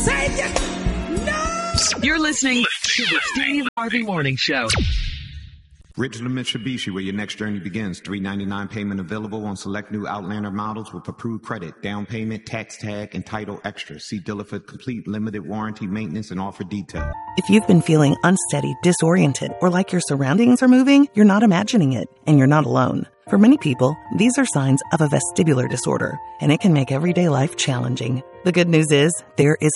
Savior. No! You're listening to the Steve Harvey Morning Show. Ridgeland Mitsubishi, where your next journey begins. $399 payment available on select new Outlander models with approved credit, down payment, tax tag, and title extra. See dealer for complete limited warranty maintenance and offer detail. If you've been feeling unsteady, disoriented, or like your surroundings are moving, you're not imagining it, and you're not alone. For many people, these are signs of a vestibular disorder, and it can make everyday life challenging. The good news is there is